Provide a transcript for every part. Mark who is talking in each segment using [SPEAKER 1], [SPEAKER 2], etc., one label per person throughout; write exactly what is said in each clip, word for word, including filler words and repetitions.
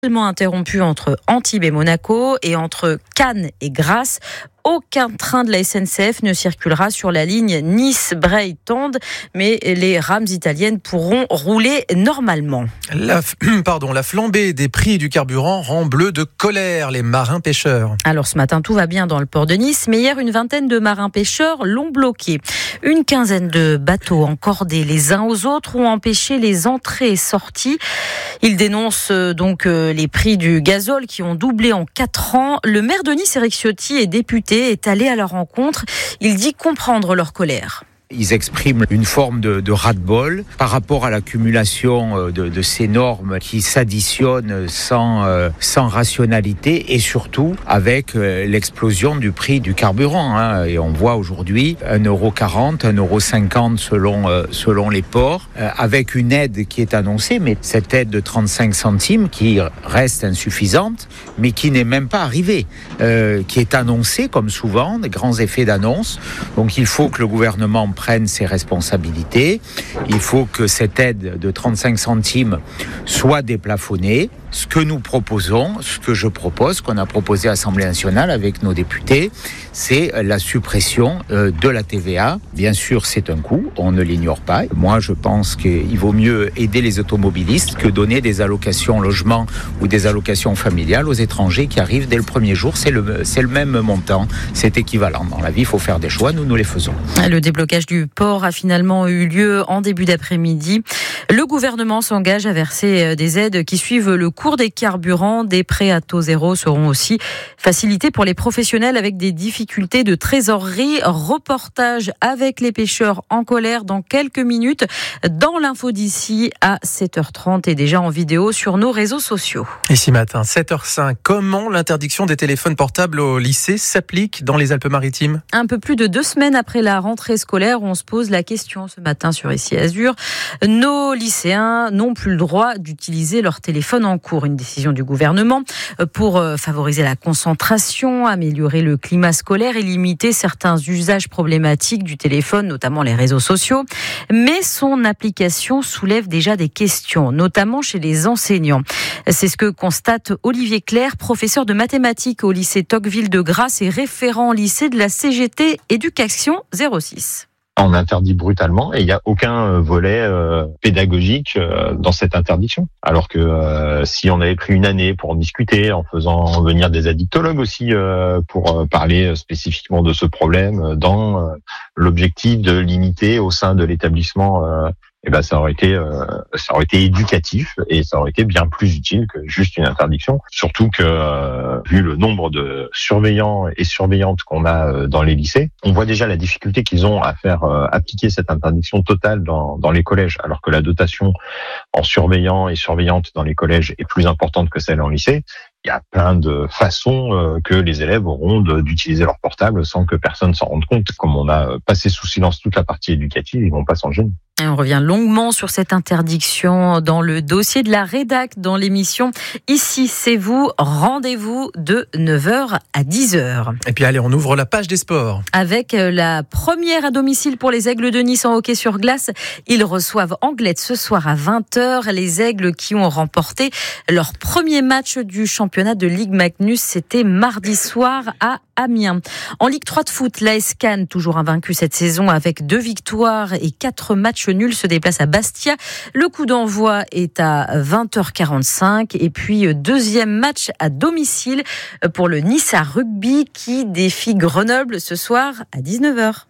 [SPEAKER 1] Interrompu entre Antibes et Monaco et entre Cannes et Grasse. Aucun train de la S N C F ne circulera sur la ligne Nice-Breil-Tende, mais les rames italiennes pourront rouler normalement.
[SPEAKER 2] La, pardon, la flambée des prix du carburant rend bleu de colère les marins-pêcheurs.
[SPEAKER 1] Alors ce matin, tout va bien dans le port de Nice, mais hier, une vingtaine de marins-pêcheurs l'ont bloqué. Une quinzaine de bateaux encordés les uns aux autres ont empêché les entrées et sorties. Ils dénoncent donc les prix du gazole qui ont doublé en quatre ans. Le maire de Nice, Éric Ciotti, est député, est allé à leur rencontre. Il dit comprendre leur colère.
[SPEAKER 3] Ils expriment une forme de, de ras-de-bol par rapport à l'accumulation de, de ces normes qui s'additionnent sans, euh, sans rationalité et surtout avec euh, l'explosion du prix du carburant. Hein. Et on voit aujourd'hui un euro quarante, un euro cinquante selon, euh, selon les ports, euh, avec une aide qui est annoncée, mais cette aide de trente-cinq centimes qui reste insuffisante, mais qui n'est même pas arrivée, euh, qui est annoncée comme souvent, des grands effets d'annonce. Donc il faut que le gouvernement prennent ses responsabilités. Il faut que cette aide de trente-cinq centimes soit déplafonnée. Ce que nous proposons, ce que je propose, qu'on a proposé à l'Assemblée nationale avec nos députés, c'est la suppression de la T V A. Bien sûr, c'est un coût, on ne l'ignore pas. Moi, je pense qu'il vaut mieux aider les automobilistes que donner des allocations logement ou des allocations familiales aux étrangers qui arrivent dès le premier jour. C'est le, c'est le même montant, c'est équivalent. Dans la vie, il faut faire des choix, nous, nous les faisons.
[SPEAKER 1] Le déblocage du port a finalement eu lieu en début d'après-midi. Le gouvernement s'engage à verser des aides qui suivent le cours des carburants. Des prêts à taux zéro seront aussi facilités pour les professionnels avec des difficultés de trésorerie. Reportage avec les pêcheurs en colère dans quelques minutes dans l'info d'ici à sept heures trente et déjà en vidéo sur nos réseaux sociaux.
[SPEAKER 2] Ici matin, sept heures cinq, comment l'interdiction des téléphones portables au lycée s'applique dans les Alpes-Maritimes ?
[SPEAKER 1] Un peu plus de deux semaines après la rentrée scolaire, on se pose la question ce matin sur Ici Azur. Nos lycéens n'ont plus le droit d'utiliser leur téléphone en cours. Une décision du gouvernement pour favoriser la concentration, améliorer le climat scolaire et limiter certains usages problématiques du téléphone, notamment les réseaux sociaux. Mais son application soulève déjà des questions, notamment chez les enseignants. C'est ce que constate Olivier Clerc, professeur de mathématiques au lycée Tocqueville de Grasse et référent lycée de la C G T Éducation zéro six.
[SPEAKER 4] On interdit brutalement et il n'y a aucun volet euh, pédagogique euh, dans cette interdiction. Alors que euh, si on avait pris une année pour en discuter, en faisant venir des addictologues aussi euh, pour euh, parler spécifiquement de ce problème, dans euh, l'objectif de limiter au sein de l'établissement, euh, eh ben ça aurait été euh, ça aurait été éducatif et ça aurait été bien plus utile que juste une interdiction. Surtout que euh, vu le nombre de surveillants et surveillantes qu'on a euh, dans les lycées, on voit déjà la difficulté qu'ils ont à faire euh, appliquer cette interdiction totale dans dans les collèges, alors que la dotation en surveillants et surveillantes dans les collèges est plus importante que celle en lycée. Il y a plein de façons euh, que les élèves auront de, d'utiliser leur portable sans que personne s'en rende compte. Comme on a passé sous silence toute la partie éducative, ils vont pas s'en gêner.
[SPEAKER 1] Et on revient longuement sur cette interdiction dans le dossier de la rédac dans l'émission Ici c'est vous, rendez-vous de neuf heures à dix heures.
[SPEAKER 2] Et puis allez, on ouvre la page des sports.
[SPEAKER 1] Avec la première à domicile pour les Aigles de Nice en hockey sur glace. Ils reçoivent Anglette ce soir à vingt heures. Les Aigles qui ont remporté leur premier match du championnat de Ligue Magnus, c'était mardi soir à Amiens. En Ligue trois de foot, l'A S Cannes, toujours invaincu cette saison avec deux victoires et quatre matchs nuls, se déplace à Bastia. Le coup d'envoi est à vingt heures quarante-cinq et puis deuxième match à domicile pour le Nice à rugby qui défie Grenoble ce soir à dix-neuf heures.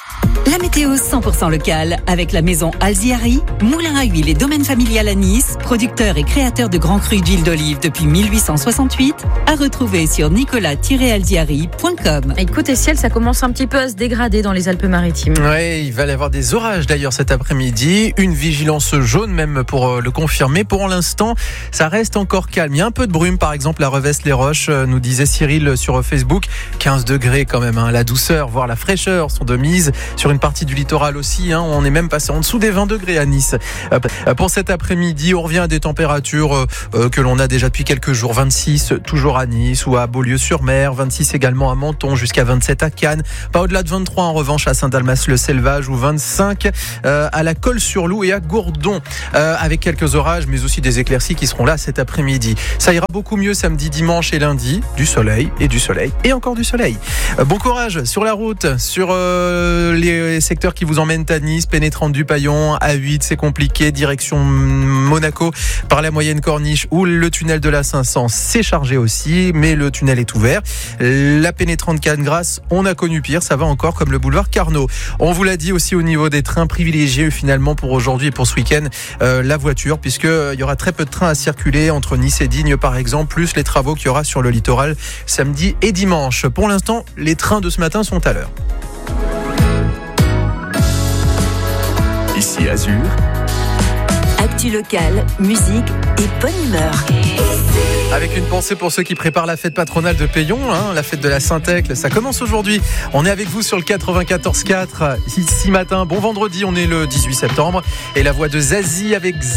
[SPEAKER 5] La météo cent pour cent locale avec la maison Alziari, moulin à huile et domaine familial à Nice, producteur et créateur de grands crus d'huile d'olive depuis mille huit cent soixante-huit, à retrouver sur nicolas tiret alziari point com.
[SPEAKER 1] Et côté ciel, ça commence un petit peu à se dégrader dans les Alpes-Maritimes.
[SPEAKER 2] Oui, il va y avoir des orages d'ailleurs cet après-midi, une vigilance jaune même pour le confirmer. Pour l'instant, ça reste encore calme. Il y a un peu de brume par exemple à Revest-les-Roches, nous disait Cyril sur Facebook, quinze degrés quand même, hein. La douceur, voire la fraîcheur sont de mise. sur une partie du littoral aussi. Hein. On est même passé en dessous des vingt degrés à Nice. Euh, pour cet après-midi, on revient à des températures euh, que l'on a déjà depuis quelques jours. vingt-six toujours à Nice ou à Beaulieu-sur-Mer, vingt-six également à Menton, jusqu'à vingt-sept à Cannes. Pas au-delà de vingt-trois en revanche à Saint-Dalmas-le-Selvage ou vingt-cinq euh, à la Colle-sur-Loup et à Gourdon, euh, avec quelques orages mais aussi des éclaircies qui seront là cet après-midi. Ça ira beaucoup mieux samedi, dimanche et lundi. Du soleil et du soleil et encore du soleil. Euh, bon courage sur la route, sur euh, les secteurs qui vous emmènent à Nice, pénétrante du Paillon, A huit, c'est compliqué, direction Monaco par la moyenne corniche ou le tunnel de la cinq cents, c'est chargé aussi, mais le tunnel est ouvert. La pénétrante Cannes-Grasse, on a connu pire, ça va encore comme le boulevard Carnot. On vous l'a dit aussi au niveau des trains privilégiés finalement pour aujourd'hui et pour ce week-end, euh, la voiture, puisqu'il y aura très peu de trains à circuler entre Nice et Digne par exemple, plus les travaux qu'il y aura sur le littoral samedi et dimanche. Pour l'instant, les trains de ce matin sont à l'heure.
[SPEAKER 6] Ici Azur.
[SPEAKER 5] Actu locale, musique et bonne humeur.
[SPEAKER 2] Avec une pensée pour ceux qui préparent la fête patronale de Payon, hein, la fête de la Saint-Thècle. Ça commence aujourd'hui. On est avec vous sur le quatre-vingt-quatorze quatre ici matin. Bon vendredi, on est le dix-huit septembre. Et la voix de Zazie avec